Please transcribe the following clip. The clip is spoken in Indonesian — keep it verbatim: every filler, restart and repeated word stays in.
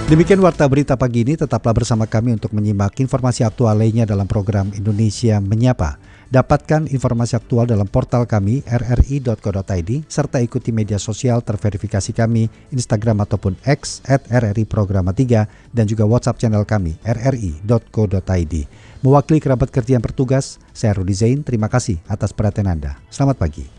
Demikian Warta Berita Pagi ini, tetaplah bersama kami untuk menyimak informasi aktual lainnya dalam program Indonesia Menyapa. Dapatkan informasi aktual dalam portal kami r r i dot co dot i d serta ikuti media sosial terverifikasi kami Instagram ataupun X at r r i programa tiga dan juga WhatsApp channel kami r r i dot co dot i d. Mewakili kerabat kerja yang bertugas, saya Rudi Zain, terima kasih atas perhatian Anda. Selamat pagi.